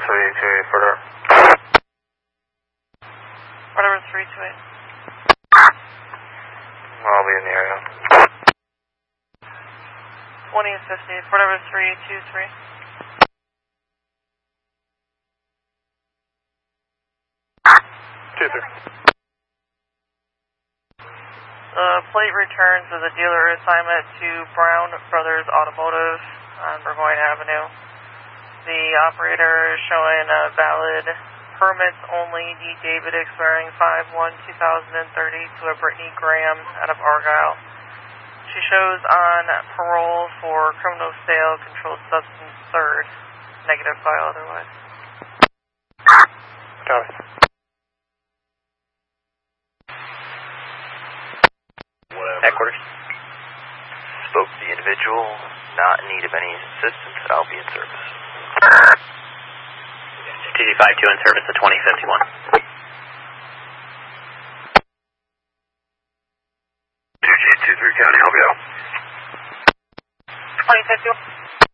328 further. Whatever 328. I'll be in the area. 20 and 50, whatever 323. Plate returns as a dealer assignment to Brown Brothers Automotive on Burgoyne Avenue. The operator is showing a valid permits only D. David expiring 5/1/2030 to a Brittany Graham out of Argyle. She shows on parole for criminal sale, controlled substance third. Negative file otherwise. Copy. Headquarters. Spoke to the individual, not in need of any assistance, I'll be in service. TG52 in service at 2051. 2G23 County, help you out. 2051.